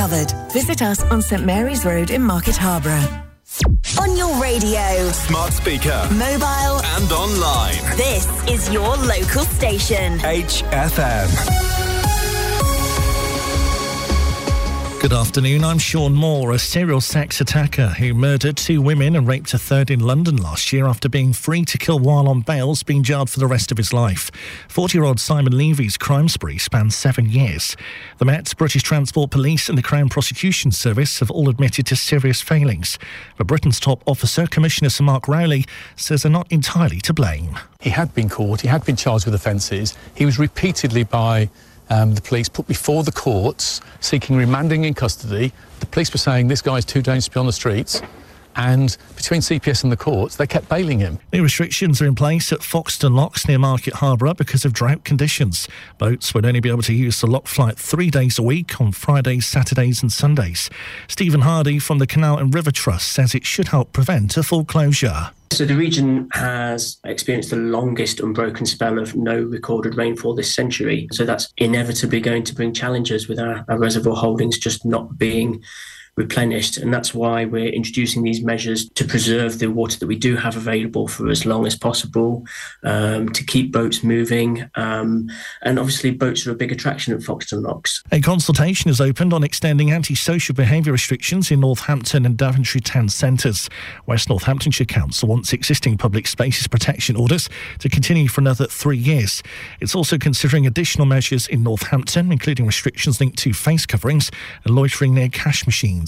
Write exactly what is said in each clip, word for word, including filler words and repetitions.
covered. Visit us on St Mary's Road in Market Harborough. On your radio, smart speaker, mobile and online. This is your local station. H F M. Good afternoon, I'm Sean Moore. A serial sex attacker who murdered two women and raped a third in London last year after being free to kill while on bail has been jailed for the rest of his life. forty-year-old Simon Levy's crime spree spanned seven years. The Met, British Transport Police and the Crown Prosecution Service have all admitted to serious failings. But Britain's top officer, Commissioner Sir Mark Rowley, says they're not entirely to blame. He had been caught, he had been charged with offences. He was repeatedly by Um, the police put before the courts, seeking remanding in custody. The police were saying this guy's too dangerous to be on the streets, and between C P S and the courts, they kept bailing him. New restrictions are in place at Foxton Locks near Market Harborough because of drought conditions. Boats would only be able to use the lock flight three days a week on Fridays, Saturdays and Sundays. Stephen Hardy from the Canal and River Trust says it should help prevent a full closure. So the region has experienced the longest unbroken spell of no recorded rainfall this century. So that's inevitably going to bring challenges with our, our reservoir holdings just not being replenished, and that's why we're introducing these measures to preserve the water that we do have available for as long as possible, um, to keep boats moving, um, and obviously boats are a big attraction at Foxton Locks. A consultation is opened on extending antisocial behaviour restrictions in Northampton and Daventry town centres. West Northamptonshire Council wants existing public spaces protection orders to continue for another three years. It's also considering additional measures in Northampton, including restrictions linked to face coverings and loitering near cash machines.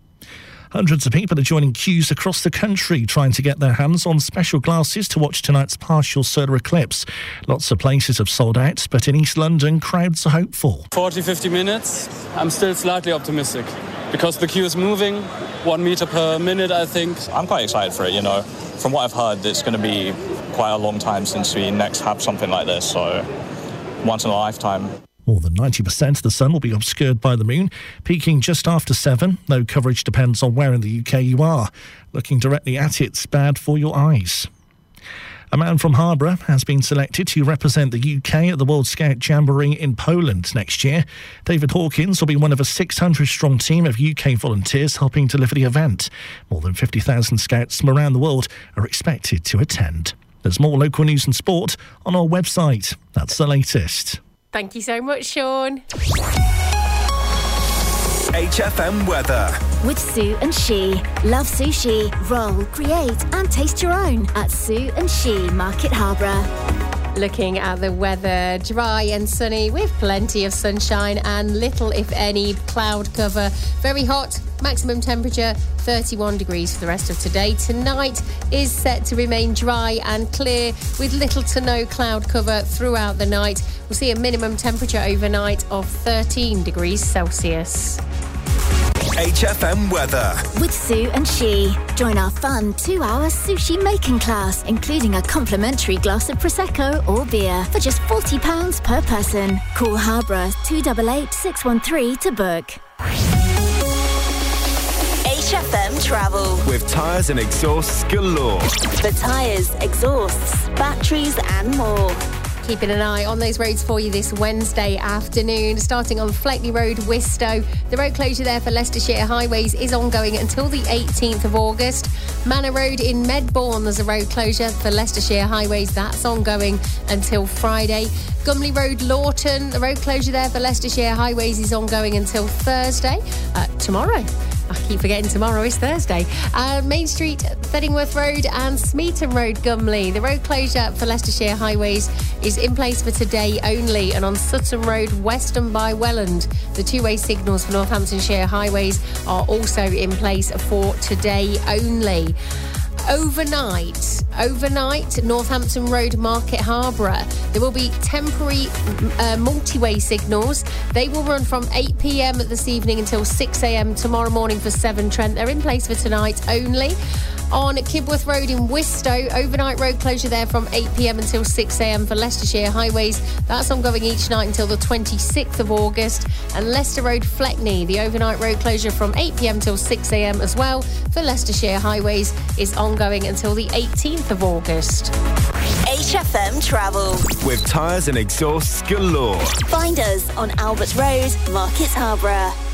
Hundreds of people are joining queues across the country trying to get their hands on special glasses to watch tonight's partial solar eclipse. Lots of places have sold out, but in East London, crowds are hopeful. forty, fifty minutes, I'm still slightly optimistic because the queue is moving, one metre per minute, I think. I'm quite excited for it, you know. From what I've heard, it's going to be quite a long time since we next have something like this, so once in a lifetime. More than ninety percent of the sun will be obscured by the moon, peaking just after seven. No coverage depends on where in the U K you are. Looking directly at it's bad for your eyes. A man from Harborough has been selected to represent the U K at the World Scout Jamboree in Poland next year. David Hawkins will be one of a six hundred strong team of U K volunteers helping deliver the event. More than fifty thousand scouts from around the world are expected to attend. There's more local news and sport on our website. That's the latest. Thank you so much, Sean. H F M weather. With Sue and She. Love sushi, roll, create and taste your own at Sue and She, Market Harborough. Looking at the weather, dry and sunny with plenty of sunshine and little, if any, cloud cover. Very hot, maximum temperature thirty-one degrees for the rest of today. Tonight is set to remain dry and clear with little to no cloud cover throughout the night. We'll see a minimum temperature overnight of thirteen degrees Celsius. H F M weather. With Sue and She. Join our fun two-hour sushi making class, including a complimentary glass of Prosecco or beer for just forty pounds per person. Call Harborough two eight eight, six one three to book. H F M travel. With tyres and exhausts galore. For tyres, exhausts, batteries and more. Keeping an eye on those roads for you this Wednesday afternoon. Starting on Fleckley Road, Wistow. The road closure there for Leicestershire Highways is ongoing until the eighteenth of August. Manor Road in Medbourne, there's a road closure for Leicestershire Highways. That's ongoing until Friday. Gumley Road, Lawton. The road closure there for Leicestershire Highways is ongoing until Thursday. Uh, tomorrow. I keep forgetting tomorrow is Thursday. Uh, Main Street, Theddingworth Road and Smeaton Road, Gumley. The road closure for Leicestershire Highways is in place for today only. And on Sutton Road, Weston by Welland, the two-way signals for Northamptonshire Highways are also in place for today only. Overnight, overnight, Northampton Road, Market Harborough. There will be temporary uh, multi-way signals. They will run from eight p.m. this evening until six a.m. tomorrow morning for Severn Trent. They're in place for tonight only. On Kibworth Road in Wistow, overnight road closure there from eight p.m. until six a.m. for Leicestershire Highways. That's ongoing each night until the twenty-sixth of August. And Leicester Road, Fleckney, the overnight road closure from eight p.m. till six a.m. as well for Leicestershire Highways is ongoing until the eighteenth of August. H F M travel. With tyres and exhausts galore. Find us on Albert Road, Market Harborough.